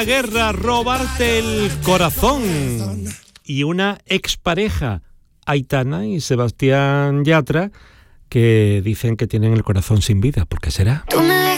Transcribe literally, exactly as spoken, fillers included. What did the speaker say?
Guerra, robarte el corazón. Y una expareja, Aitana y Sebastián Yatra, que dicen que tienen el corazón sin vida. ¿Por qué será? Tú me